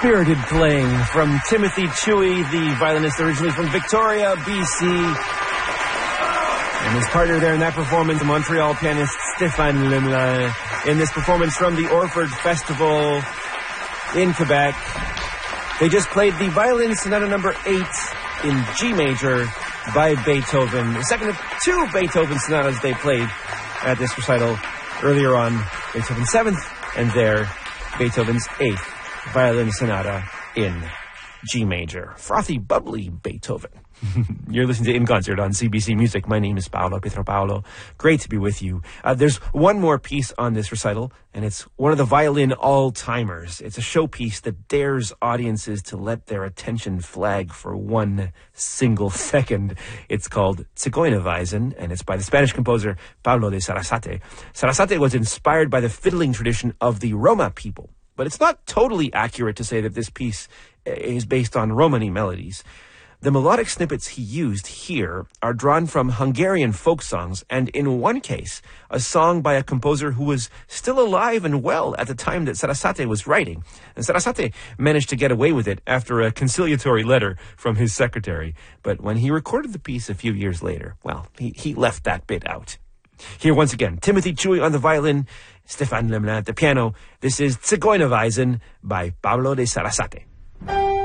Spirited playing from Timothy Chewy, the violinist originally from Victoria, BC. And his partner there in that performance, the Montreal pianist Stéphane Lemelin, in this performance from the Orford Festival in Quebec. They just played the Violin Sonata number 8 in G major by Beethoven. The second of two Beethoven sonatas they played at this recital earlier on. Beethoven's 7th, and there, Beethoven's 8th Violin Sonata in G major. Frothy, bubbly Beethoven. You're listening to In Concert on CBC Music. My name is Paolo Pietro. Great to be with you. There's one more piece on this recital, and it's one of the violin all-timers. It's a showpiece that dares audiences to let their attention flag for 1 single second. It's called Zigeunerweisen, and it's by the Spanish composer Pablo de Sarasate. Sarasate was inspired by the fiddling tradition of the Roma people, but it's not totally accurate to say that this piece is based on Romani melodies. The melodic snippets he used here are drawn from Hungarian folk songs, and in one case, a song by a composer who was still alive and well at the time that Sarasate was writing. And Sarasate managed to get away with it after a conciliatory letter from his secretary. But when he recorded the piece a few years later, well, he left that bit out. Here once again, Timothy Chewy on the violin, Stéphane Lemelin at the piano. This is Zigeunerweisen by Pablo de Sarasate.